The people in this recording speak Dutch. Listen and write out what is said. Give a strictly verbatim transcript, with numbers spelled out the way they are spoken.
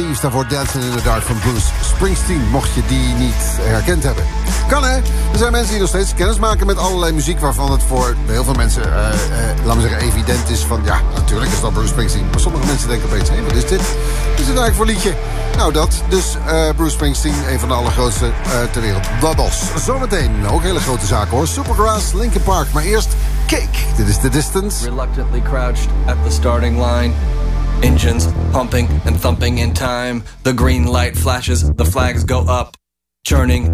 Daarvoor Dancing in the Dark van Bruce Springsteen, mocht je die niet herkend hebben. Kan hè? Er zijn mensen die nog steeds kennis maken met allerlei muziek waarvan het voor heel veel mensen, uh, uh, laten we zeggen, evident is van ja, natuurlijk is dat Bruce Springsteen. Maar sommige mensen denken opeens, hé, wat is dit? Wat is dit eigenlijk voor liedje? Nou dat, dus uh, Bruce Springsteen, een van de allergrootste uh, ter wereld. Bubbles. Zometeen, ook hele grote zaken hoor. Supergrass, Linkin Park, maar eerst Cake. Dit is The Distance. Reluctantly crouched at the starting line. Engines pumping and thumping in time. The green light flashes, the flags go up. Churning